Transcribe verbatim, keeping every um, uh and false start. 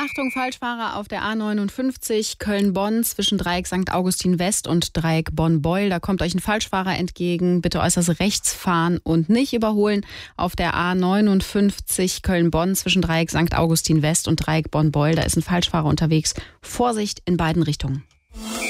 Achtung, Falschfahrer auf der A neunundfünfzig Köln-Bonn zwischen Dreieck Sankt Augustin West und Dreieck Bonn-Beul. Da kommt euch ein Falschfahrer entgegen. Bitte äußerst rechts fahren und nicht überholen. Auf der A neunundfünfzig Köln-Bonn zwischen Dreieck Sankt Augustin West und Dreieck Bonn-Beul. Da ist ein Falschfahrer unterwegs. Vorsicht in beiden Richtungen.